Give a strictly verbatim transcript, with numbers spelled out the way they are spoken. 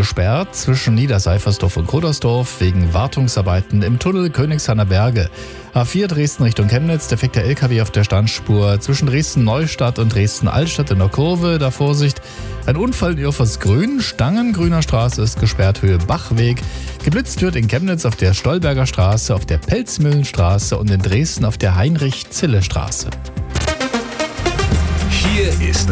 gesperrt zwischen Niederseifersdorf und Kodersdorf wegen Wartungsarbeiten im Tunnel Königshainer Berge. A vier Dresden Richtung Chemnitz, defekter L K W auf der Standspur. Zwischen Dresden-Neustadt und Dresden-Altstadt in der Kurve, da Vorsicht. Ein Unfall in Irfersgrün, Stangengrüner Straße ist gesperrt, Höhe Bachweg. Geblitzt wird in Chemnitz auf der Stolberger Straße, auf der Pelzmühlenstraße und in Dresden auf der Heinrich-Zille-Straße. Hier ist